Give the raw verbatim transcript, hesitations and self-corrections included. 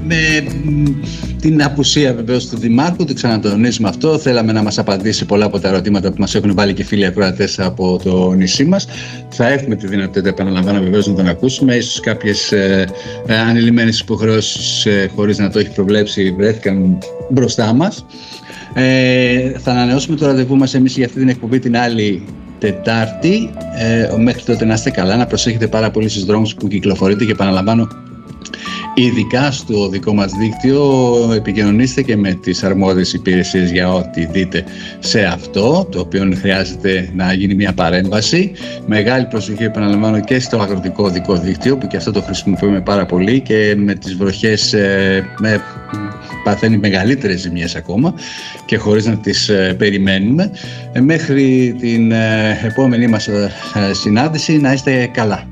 με την απουσία βεβαίως του Δημάρχου, το ξανατονίζουμε αυτό. Θέλαμε να μας απαντήσει πολλά από τα ερωτήματα που μας έχουν βάλει και φίλοι ακροατές από το νησί μας. Θα έχουμε τη δυνατότητα, επαναλαμβάνω βεβαίως, να τον ακούσουμε. Ίσως κάποιες ε, ε, ανηλυμένες υποχρεώσεις ε, χωρίς να το έχει προβλέψει βρέθηκαν μπροστά μας. Ε, θα ανανεώσουμε το ραντεβού μας εμείς για αυτή την εκπομπή την άλλη Τετάρτη. Ε, μέχρι τότε να είστε καλά, να προσέχετε πάρα πολύ στους δρόμους που κυκλοφορείτε και επαναλαμβάνω, ειδικά στο δικό μας δίκτυο επικοινωνήστε και με τις αρμόδιες υπηρεσίες για ό,τι δείτε σε αυτό, το οποίο χρειάζεται να γίνει μια παρέμβαση. Μεγάλη προσοχή, επαναλαμβάνω, και στο αγροτικό οδικό δίκτυο, που και αυτό το χρησιμοποιούμε πάρα πολύ και με τις βροχές ε, με, παθαίνει μεγαλύτερες ζημιές ακόμα και χωρίς να τις ε, περιμένουμε. Ε, μέχρι την ε, επόμενη μας ε, συνάντηση, να είστε καλά.